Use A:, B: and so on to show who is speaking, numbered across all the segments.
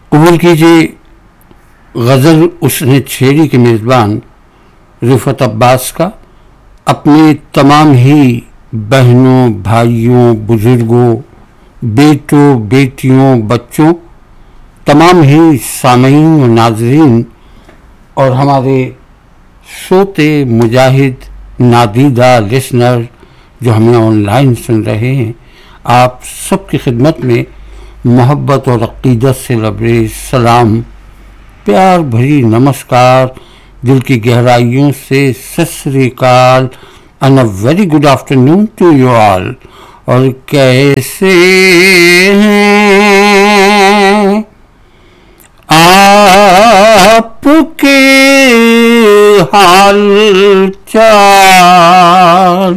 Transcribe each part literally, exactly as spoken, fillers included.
A: قبول کیجیے غزل اس نے چھیڑی کے میزبان رفعت عباس کا اپنے تمام ہی بہنوں، بھائیوں، بزرگوں، بیٹوں، بیٹیوں، بچوں، تمام ہی سامعین و ناظرین اور ہمارے سوتے مجاہد نادیدہ لسنر جو ہمیں آن لائن سن رہے ہیں، آپ سب کی خدمت میں محبت اور عقیدت سے لبریز سلام، پیار بھری نمسکار، دل کی گہرائیوں سے ست سری اکال and a very good afternoon to you all. اور کیسے ہیں آپ کے حال چال؟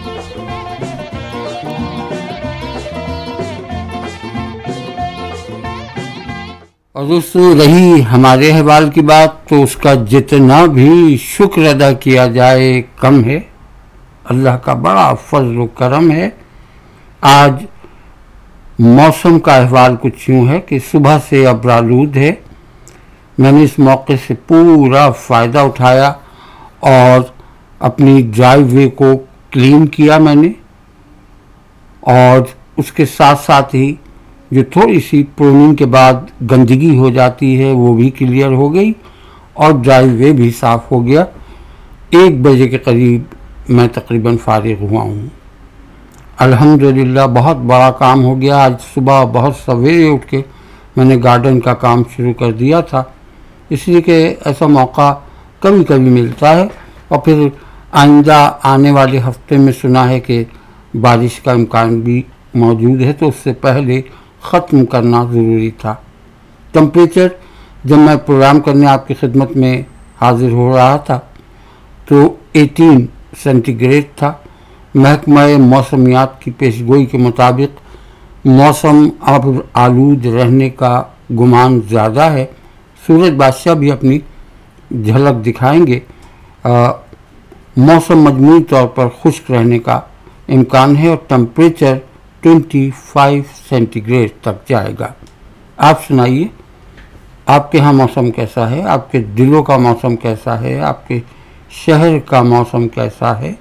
A: اور دوستو رہی ہمارے احوال کی بات تو اس کا جتنا بھی شکر ادا کیا جائے کم ہے، اللہ کا بڑا فضل و کرم ہے۔ آج موسم کا احوال کچھ یوں ہے کہ صبح سے ابرآلود ہے۔ میں نے اس موقع سے پورا فائدہ اٹھایا اور اپنی ڈرائیو وے کو کلین کیا میں نے، اور اس کے ساتھ ساتھ ہی جو تھوڑی سی پروننگ کے بعد گندگی ہو جاتی ہے وہ بھی کلیئر ہو گئی اور ڈرائیو وے بھی صاف ہو گیا۔ ایک بجے کے قریب میں تقریباً فارغ ہوا ہوں۔ الحمدللہ بہت بڑا کام ہو گیا۔ آج صبح بہت سویرے اٹھ کے میں نے گارڈن کا کام شروع کر دیا تھا، اس لیے کہ ایسا موقع کبھی کبھی ملتا ہے، اور پھر آئندہ آنے والے ہفتے میں سنا ہے کہ بارش کا امکان بھی موجود ہے، تو اس سے پہلے ختم کرنا ضروری تھا۔ ٹمپریچر جب میں پروگرام کرنے آپ کی خدمت میں حاضر ہو رہا تھا تو ایٹین سینٹی گریڈ تھا۔ محکمہ موسمیات کی پیشگوئی کے مطابق موسم اب آلود رہنے کا گمان زیادہ ہے۔ سورج بادشاہ بھی اپنی جھلک دکھائیں گے۔ موسم مجموعی طور پر خشک رہنے کا امکان ہے اور ٹمپریچر پچیس سینٹی گریڈ تک جائے گا۔ آپ سنائیے آپ کے ہاں موسم کیسا ہے؟ آپ کے دلوں کا موسم کیسا ہے؟ آپ کے شہر کا موسم کیسا ہے؟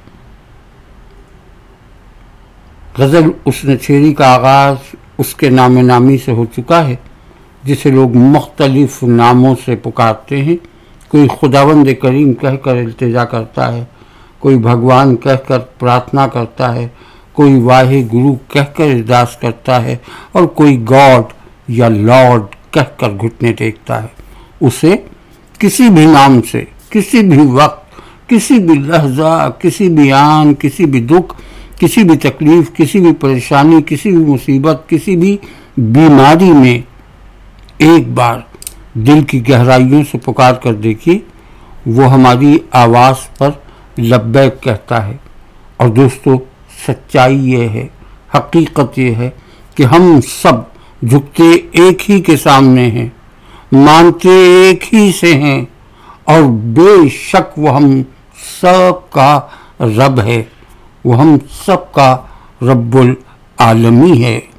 A: غزل اس نے چھیڑی کا آغاز اس کے نام نامی سے ہو چکا ہے، جسے لوگ مختلف ناموں سے پکارتے ہیں۔ کوئی خداوند کریم کہہ کر التجا کرتا ہے، کوئی بھگوان کہہ کر پرارتھنا کرتا ہے، کوئی واحد گرو کہہ کر ارداس کرتا ہے، اور کوئی گاڈ یا لارڈ کہہ کر گھٹنے ٹیکتا ہے۔ اسے کسی بھی نام سے، کسی بھی وقت، کسی بھی لحظہ، کسی بھی آن، کسی بھی دکھ، کسی بھی تکلیف، کسی بھی پریشانی، کسی بھی مصیبت، کسی بھی بیماری میں ایک بار دل کی گہرائیوں سے پکار کر دیکھیے، وہ ہماری آواز پر لبیک کہتا ہے۔ اور دوستو سچائی یہ ہے، حقیقت یہ ہے کہ ہم سب جھکتے ایک ہی کے سامنے ہیں، مانتے ایک ہی سے ہیں، اور بے شک وہ ہم سب کا رب ہے، وہ ہم سب کا رب العالمی ہے۔